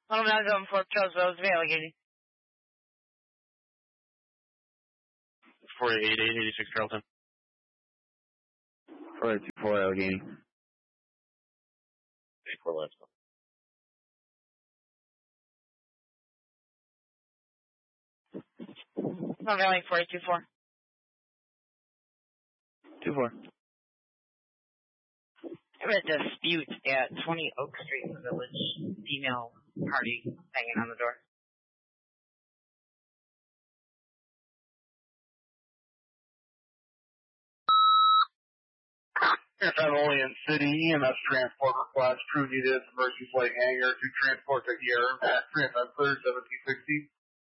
109 Fort Charles Road, Allegheny. 48886 Carlton. 4824 Allegheny. 84 Lifestyle. Valley 4824. 24. I have a dispute at 20 Oak Street in the Village. Female party hanging on the door. I'm only in city EMS transport request. Crew needed emergency flight hangar to transport the air. At Trans 1760.